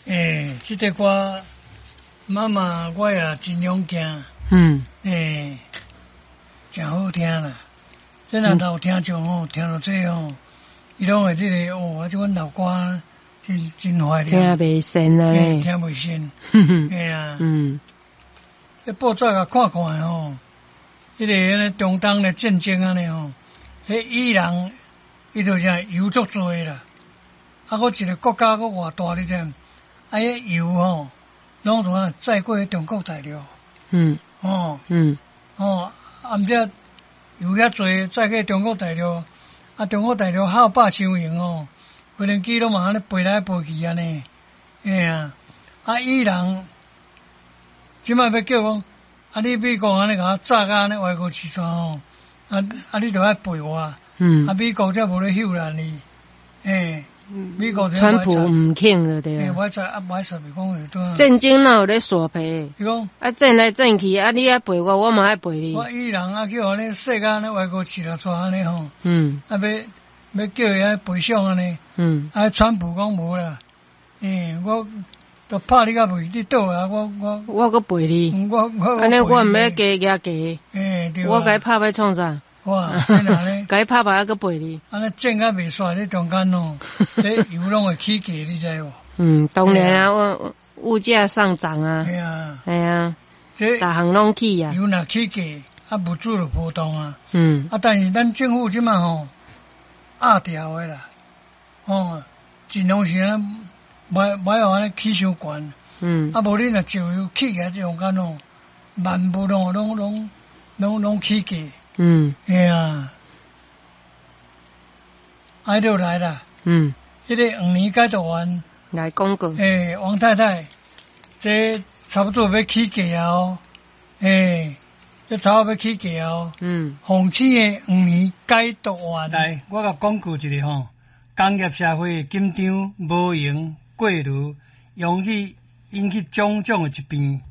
这个歌，妈妈我也真勇惊。真好听啦。这若老听众吼，听到这吼，伊拢会这个哦，这阮老歌真怀念。 听袂sen啊咧， 听袂sen。啊。这报纸甲看看吼，迄个中东的战争安尼吼，迄伊朗伊就啥油足多啦，啊，搁一个国家搁偌大你知？啊，迄油吼，拢怎啊载过中国大陆。啊，毋则油遐多载过中国大陆，啊，中国大陆好霸伤用哦，无能机拢嘛安尼飞来飞去安尼，啊，伊朗即摆要叫讲，啊，你美国安尼甲我炸甲安尼歪过起山吼，啊，你着爱陪我，啊，美国则无咧休咱你，美国川普唔肯了对。 我知啊，歹势袂讲会对。 战争哪有咧耍皮？ 伊讲啊，战来战去，啊，你爱陪我嘛爱陪你。 我伊朗啊，叫安尼世界安尼歪过起来抓安尼吼。啊，要叫伊安赔偿安尼。啊，川普讲无啦。我都拍你甲未，你倒啊， 我搁陪你。 我安尼我毋要加压价。 对。 我该拍要创啥？ 哇，真哪咧？ 该拍还搁陪你。 安尼战甲未煞咧中间咯，这油拢会起价，你知无？ 当然啊，物价上涨啊。哎呀， 这大行拢起啊。 油若起价，啊，物资就波动啊。 啊， 但是咱政府即马吼压调的啦，尽量是咱歹互安尼起伤悬。啊，无你若石油起起来中间吼，万物拢起价。啊，就来啦。迄个黄泥改造完来广告。 王太太，这差不多要起价啊哦。这差不多要起价哦。红星的黄泥改造完。来，我甲广告一下吼。工业社会紧张无闲过炉，容易引起种种的疾病。